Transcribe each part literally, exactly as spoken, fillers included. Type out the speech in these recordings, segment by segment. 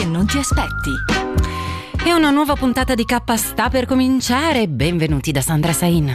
che non ti aspetti. E una nuova puntata di K sta per cominciare. Benvenuti da Sandra Sain.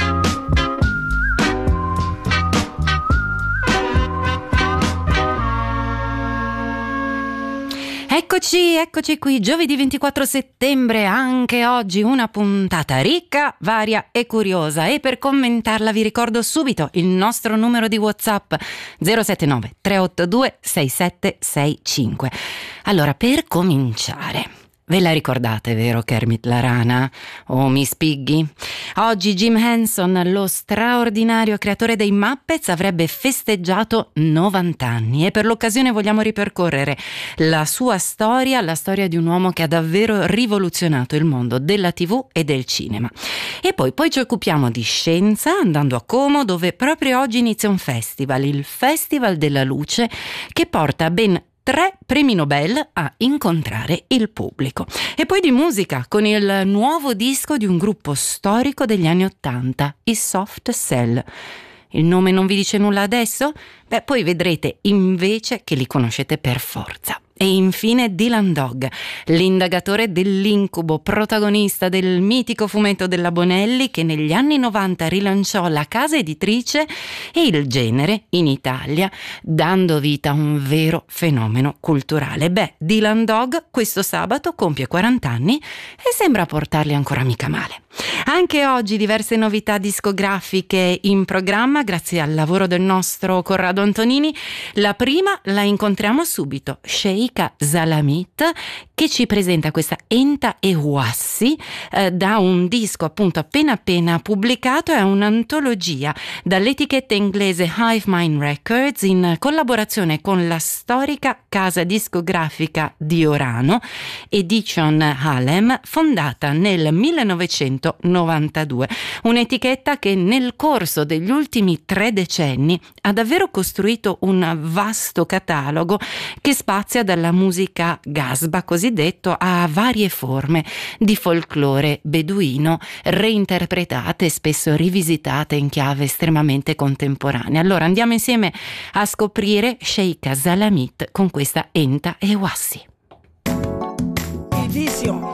Eccoci, eccoci qui, giovedì ventiquattro settembre, anche oggi una puntata ricca, varia e curiosa. E per commentarla vi ricordo subito il nostro numero di WhatsApp zero sette nove tre otto due sei sette sei cinque. Allora, per cominciare, ve la ricordate, vero, Kermit la rana o Miss Piggy? Oggi Jim Henson, lo straordinario creatore dei Muppets, avrebbe festeggiato novanta anni e per l'occasione vogliamo ripercorrere la sua storia, la storia di un uomo che ha davvero rivoluzionato il mondo della tivù e del cinema. E poi, poi ci occupiamo di scienza andando a Como, dove proprio oggi inizia un festival, il Festival della Luce, che porta ben tre premi Nobel a incontrare il pubblico. E poi di musica, con il nuovo disco di un gruppo storico degli anni Ottanta, i Soft Cell. Il nome non vi dice nulla adesso? Beh, poi vedrete invece che li conoscete per forza. E infine Dylan Dog, l'indagatore dell'incubo, protagonista del mitico fumetto della Bonelli che negli anni novanta rilanciò la casa editrice e il genere in Italia, dando vita a un vero fenomeno culturale. Beh, Dylan Dog questo sabato compie quaranta anni e sembra portarli ancora mica male. Anche oggi diverse novità discografiche in programma grazie al lavoro del nostro Corrado Antonini. La prima la incontriamo subito, Sheikha Salamit, che ci presenta questa Enta e Huassi eh, da un disco appunto appena appena pubblicato. È un'antologia dall'etichetta inglese Hive Mind Records in collaborazione con la storica casa discografica di Orano, Edition Halem, fondata nel millenovecentonovantadue. Un'etichetta che nel corso degli ultimi tre decenni ha davvero costruito un vasto catalogo che spazia dalla musica gasba cosiddetto a varie forme di folklore beduino reinterpretate e spesso rivisitate in chiave estremamente contemporanea. Allora andiamo insieme a scoprire Sheikha Salamit con questa Enta e Huassi. Vision.